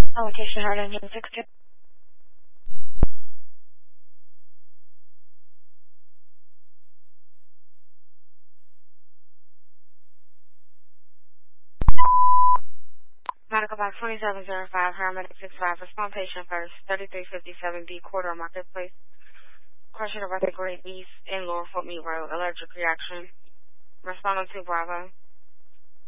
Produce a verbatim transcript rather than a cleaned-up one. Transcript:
Allocation hard engine sixty. Medical box twenty-seven oh five, paramedic six five, respond patient first, thirty-three fifty-seven B, Corridor Marketplace. Question about the Great East in Lower Fort Meade Road, allergic reaction. Responding to Bravo.